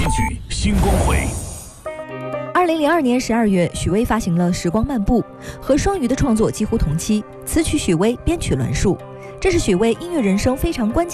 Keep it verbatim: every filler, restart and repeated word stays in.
曲新光辉。 二零零二年十二月，许巍发行了《时光漫步》，和双鱼的创作几乎同期，词曲许巍，编曲栾树。这是许巍音乐人生非常关键